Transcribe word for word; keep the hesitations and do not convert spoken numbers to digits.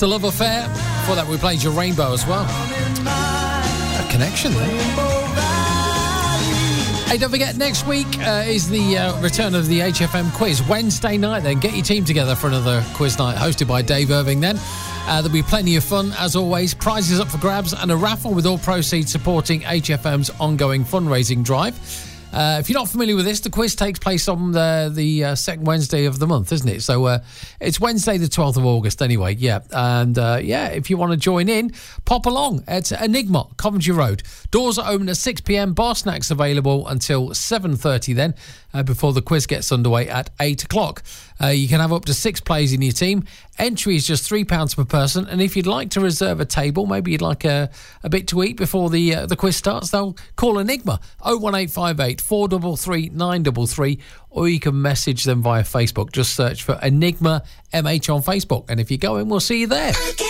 The Love Affair. Before that, we played your Rainbow as well. A connection there. Hey, don't forget, next week uh, is the uh, return of the H F M quiz. Wednesday night, then. Get your team together for another quiz night hosted by Dave Irving then. Uh, there'll be plenty of fun, as always. Prizes up for grabs and a raffle with all proceeds supporting H F M's ongoing fundraising drive. Uh, if you're not familiar with this, the quiz takes place on the, the uh, second Wednesday of the month, isn't it? So uh, it's Wednesday the twelfth of August anyway, yeah. And uh, yeah, if you want to join in, pop along. It's Enigma, Coventry Road. Doors are open at six p.m, bar snacks available until seven thirty then, uh, before the quiz gets underway at eight o'clock. Uh, you can have up to six players in your team. Entry is just three pounds per person, and if you'd like to reserve a table, maybe you'd like a, a bit to eat before the uh, the quiz starts, they'll call Enigma oh one eight five eight, four three three, nine three three, or you can message them via Facebook. Just search for Enigma M H on Facebook, and if you go in, we'll see you there.